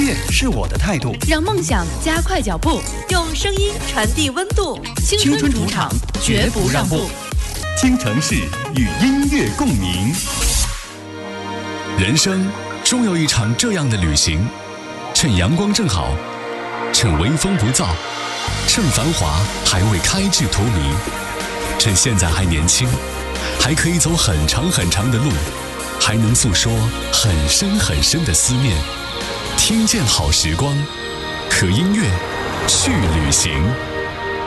乐是我的态度， 让梦想加快脚步， 用声音传递温度。 青春主场绝不让步。 听城市与音乐共鸣。 人生终有一场这样的旅行，趁阳光正好，趁微风不燥，趁繁华还未开至荼蘼，趁现在还年轻，还可以走很长很长的路，还能诉说很深很深的思念。听见好时光，和音乐去旅行。